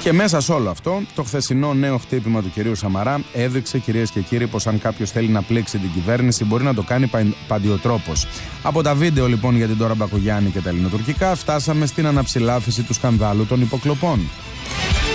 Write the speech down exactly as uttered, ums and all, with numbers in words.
Και μέσα σε όλο αυτό, το χθεσινό νέο χτύπημα του κυρίου Σαμαρά έδειξε, κυρίες και κύριοι, πως αν κάποιος θέλει να πλήξει την κυβέρνηση, μπορεί να το κάνει παντιοτρόπως. Από τα βίντεο λοιπόν για την Ντόρα Μπακογιάννη και τα ελληνοτουρκικά, φτάσαμε στην αναψηλάφιση του σκανδάλου των υποκλοπών.